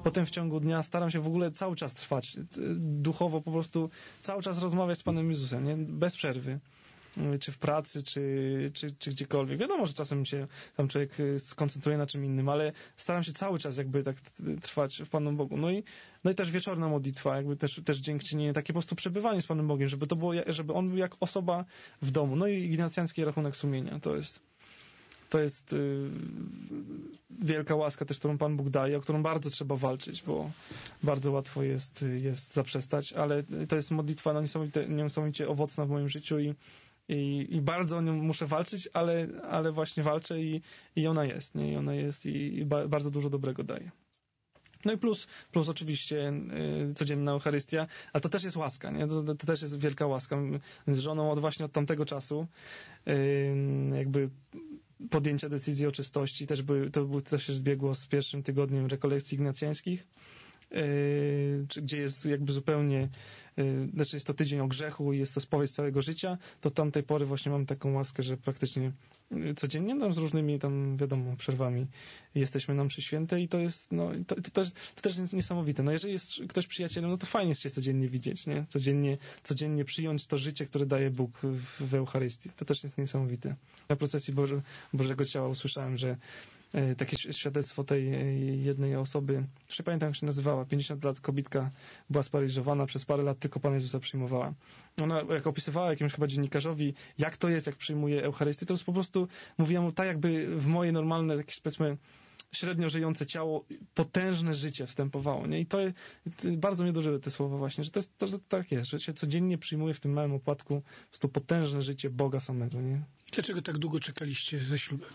potem w ciągu dnia staram się w ogóle cały czas trwać, duchowo po prostu cały czas rozmawiać z Panem Jezusem, nie? Bez przerwy. Czy w pracy, czy gdziekolwiek. Wiadomo, że czasem się tam człowiek skoncentruje na czym innym, ale staram się cały czas jakby tak trwać w Panu Bogu. No i też wieczorna modlitwa, jakby też dziękczynienie, takie po prostu przebywanie z Panem Bogiem, żeby to było, żeby on był jak osoba w domu. No i ignacjański rachunek sumienia. To jest wielka łaska też, którą Pan Bóg daje, o którą bardzo trzeba walczyć, bo bardzo łatwo jest zaprzestać, ale to jest modlitwa niesamowicie owocna w moim życiu i bardzo o nią muszę walczyć, ale właśnie walczę i ona jest, nie? I ona jest i bardzo dużo dobrego daje. No i plus oczywiście codzienna Eucharystia, ale to też jest łaska, nie? To też jest wielka łaska. Z żoną właśnie od tamtego czasu jakby podjęcia decyzji o czystości to się zbiegło z pierwszym tygodniem rekolekcji ignacjańskich, gdzie jest jakby zupełnie, znaczy jest to tydzień o grzechu i jest to spowiedź całego życia, to od tamtej pory właśnie mam taką łaskę, że praktycznie codziennie, z różnymi tam, wiadomo, przerwami jesteśmy na mszy świętej i to jest, to też jest niesamowite. No jeżeli jest ktoś przyjacielem, no to fajnie jest się codziennie widzieć, nie? Codziennie przyjąć to życie, które daje Bóg w Eucharystii. To też jest niesamowite. Na procesji Bożego Ciała usłyszałem, że takie świadectwo tej jednej osoby, już nie pamiętam jak się nazywała, 50 lat kobitka była sparaliżowana, przez parę lat tylko Pana Jezusa przyjmowała. Ona jak opisywała jakiemuś chyba dziennikarzowi, jak to jest, jak przyjmuje Eucharystię, to jest po prostu, mówiła mu tak jakby w moje normalne, jakieś powiedzmy średnio żyjące ciało, potężne życie wstępowało, nie? I to bardzo mnie dożyły te słowa właśnie, że że tak jest, że się codziennie przyjmuje w tym małym opłatku po prostu potężne życie Boga samego, nie? Dlaczego tak długo czekaliście ze ślubem?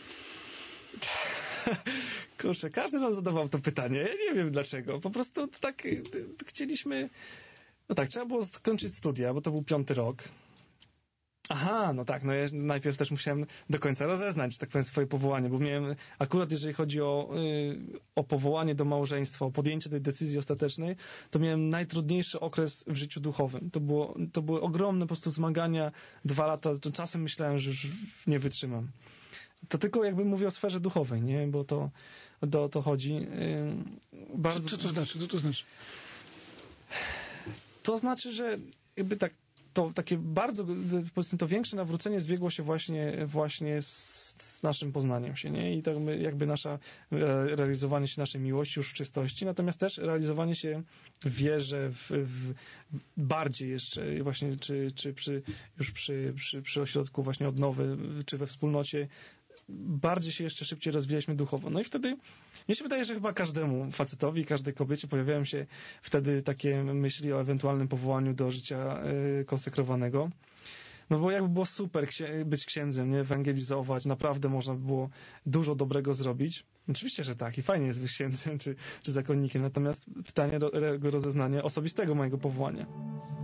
Kurczę, każdy nam zadawał to pytanie. Ja nie wiem dlaczego. Po prostu tak chcieliśmy... No tak, trzeba było skończyć studia, bo to był 5. rok. Aha, no tak, no ja najpierw też musiałem do końca rozeznać, tak powiem, swoje powołanie, bo miałem, akurat jeżeli chodzi o powołanie do małżeństwa, o podjęcie tej decyzji ostatecznej, to miałem najtrudniejszy okres w życiu duchowym. To były ogromne po prostu zmagania, 2 lata, to czasem myślałem, że już nie wytrzymam. To tylko jakby mówię o sferze duchowej, nie? Bo to chodzi. Bardzo... Co to znaczy? To znaczy, że jakby tak, to takie bardzo, powiedzmy, to większe nawrócenie zbiegło się właśnie z naszym poznaniem się, nie? I tak jakby realizowanie się naszej miłości już w czystości, natomiast też realizowanie się w wierze, bardziej jeszcze właśnie, czy przy ośrodku właśnie odnowy, czy we wspólnocie, bardziej się jeszcze szybciej rozwijaliśmy duchowo. No i wtedy, mnie się wydaje, że chyba każdemu facetowi, każdej kobiecie pojawiają się wtedy takie myśli o ewentualnym powołaniu do życia konsekrowanego. No bo jakby było super być księdzem, nie? Ewangelizować, naprawdę można by było dużo dobrego zrobić. Oczywiście, że tak i fajnie jest być księdzem czy zakonnikiem, natomiast pytanie rozeznania osobistego mojego powołania.